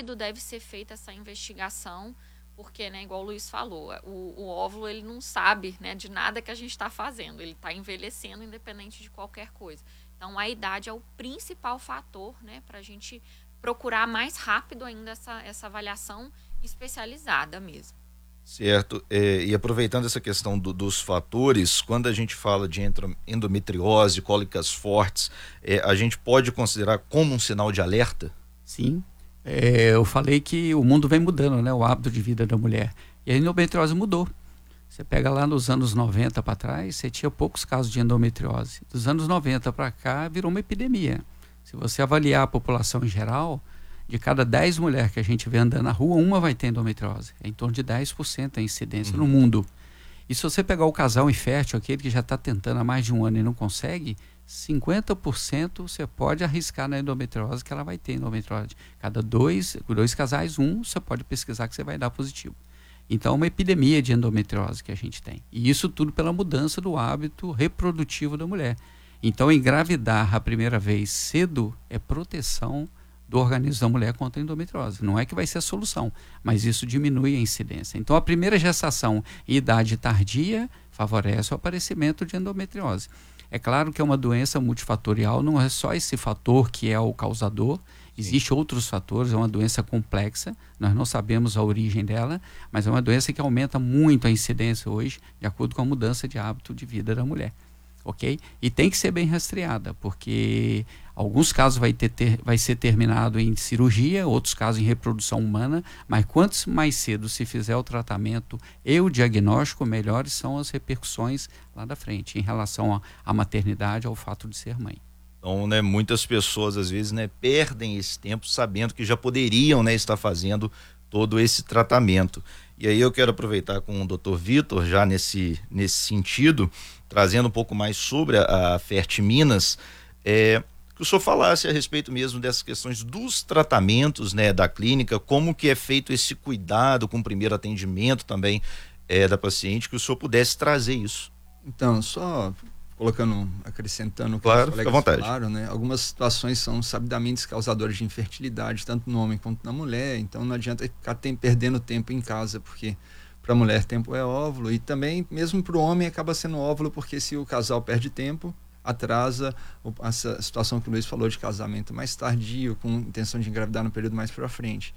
rápido deve ser feita essa investigação, porque, né, igual o Luiz falou, o óvulo ele não sabe, né, de nada que a gente está fazendo, ele está envelhecendo independente de qualquer coisa. Então, a idade é o principal fator, né, para a gente procurar mais rápido ainda essa avaliação especializada mesmo. Certo, e aproveitando essa questão dos fatores, quando a gente fala de endometriose, cólicas fortes, a gente pode considerar como um sinal de alerta? Sim, eu falei que o mundo vem mudando, né? O hábito de vida da mulher. E a endometriose mudou. Você pega lá nos anos 90 para trás, você tinha poucos casos de endometriose. Dos anos 90 para cá, virou uma epidemia. Se você avaliar a população em geral, de cada 10 mulheres que a gente vê andando na rua, uma vai ter endometriose. É em torno de 10% a incidência no mundo. E se você pegar o casal infértil, aquele que já está tentando há mais de um ano e não consegue, 50% você pode arriscar na endometriose que ela vai ter endometriose. Cada dois casais, você pode pesquisar que você vai dar positivo. Então, é uma epidemia de endometriose que a gente tem. E isso tudo pela mudança do hábito reprodutivo da mulher. Então, engravidar a primeira vez cedo é proteção do organismo da mulher contra a endometriose. Não é que vai ser a solução, mas isso diminui a incidência. Então, a primeira gestação e idade tardia favorece o aparecimento de endometriose. É claro que é uma doença multifatorial, não é só esse fator que é o causador, existem outros fatores, é uma doença complexa, nós não sabemos a origem dela, mas é uma doença que aumenta muito a incidência hoje, de acordo com a mudança de hábito de vida da mulher. Ok? E tem que ser bem rastreada, porque alguns casos vai ser terminado em cirurgia, outros casos em reprodução humana, mas quanto mais cedo se fizer o tratamento e o diagnóstico, melhores são as repercussões lá da frente, em relação à maternidade, ao fato de ser mãe. Então, né, muitas pessoas às vezes, né, perdem esse tempo sabendo que já poderiam, né, estar fazendo todo esse tratamento. E aí eu quero aproveitar com o Dr. Vitor, já nesse sentido, trazendo um pouco mais sobre a Fertiminas, que o senhor falasse a respeito mesmo dessas questões dos tratamentos, né, da clínica, como que é feito esse cuidado com o primeiro atendimento também da paciente, que o senhor pudesse trazer isso. Então, só acrescentando o que claro, os fica à colegas vontade. falaram, né? Algumas situações são sabidamente causadoras de infertilidade, tanto no homem quanto na mulher, então não adianta ficar perdendo tempo em casa, porque para a mulher tempo é óvulo, e também mesmo para o homem acaba sendo óvulo, porque se o casal perde tempo, atrasa essa situação que o Luiz falou de casamento mais tardio, com intenção de engravidar no período mais para frente.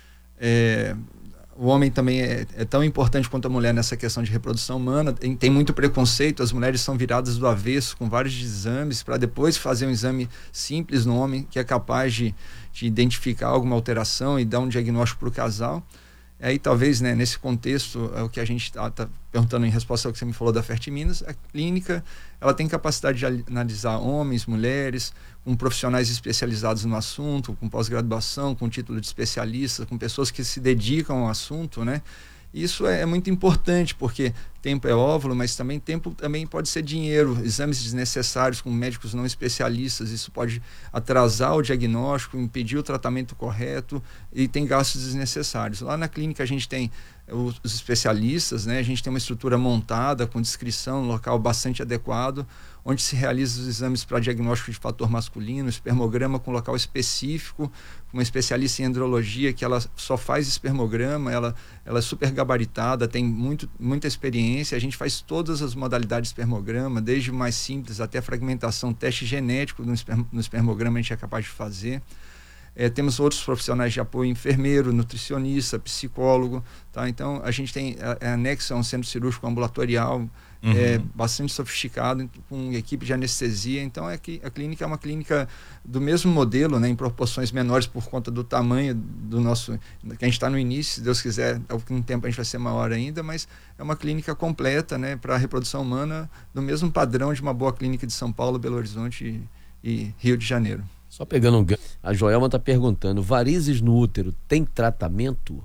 O homem também é tão importante quanto a mulher nessa questão de reprodução humana. Tem muito preconceito, as mulheres são viradas do avesso com vários exames para depois fazer um exame simples no homem que é capaz de identificar alguma alteração e dar um diagnóstico para o casal. Aí talvez, né, nesse contexto, é o que a gente está perguntando em resposta ao que você me falou da Fertiminas, a clínica ela tem capacidade de analisar homens, mulheres, com profissionais especializados no assunto, com pós-graduação, com título de especialista, com pessoas que se dedicam ao assunto, né? Isso é muito importante, porque tempo é óvulo, mas também tempo também pode ser dinheiro, exames desnecessários com médicos não especialistas, isso pode atrasar o diagnóstico, impedir o tratamento correto e tem gastos desnecessários. Lá na clínica a gente tem os especialistas, né? A gente tem uma estrutura montada com descrição, um local bastante adequado, onde se realiza os exames para diagnóstico de fator masculino, espermograma com local específico, uma especialista em andrologia que ela só faz espermograma, ela é super gabaritada, tem muita experiência, a gente faz todas as modalidades de espermograma, desde o mais simples até a fragmentação, teste genético no espermograma a gente é capaz de fazer. Temos outros profissionais de apoio, enfermeiro, nutricionista, psicólogo, tá? Então a gente tem anexo a um centro cirúrgico ambulatorial, bastante sofisticado, com equipe de anestesia. Então a clínica é uma clínica do mesmo modelo, né, em proporções menores por conta do tamanho do nosso, que a gente está no início, se Deus quiser, algum tempo a gente vai ser maior ainda, mas é uma clínica completa, né, para a reprodução humana, do mesmo padrão de uma boa clínica de São Paulo, Belo Horizonte e Rio de Janeiro. Só pegando um gancho, a Joelma está perguntando, varizes no útero tem tratamento?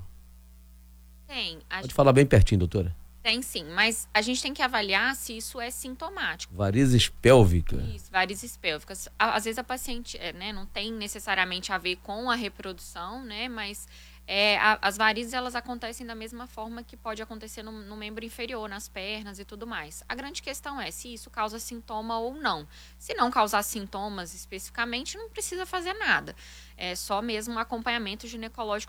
Tem. Pode falar bem pertinho, doutora. Tem sim, mas a gente tem que avaliar se isso é sintomático. Varizes pélvicas? Isso, varizes pélvicas. Às vezes a paciente né, não tem necessariamente a ver com a reprodução, né, mas as varizes elas acontecem da mesma forma que pode acontecer no membro inferior, nas pernas e tudo mais. A grande questão é se isso causa sintoma ou não. Se não causar sintomas especificamente, não precisa fazer nada. É só mesmo um acompanhamento ginecológico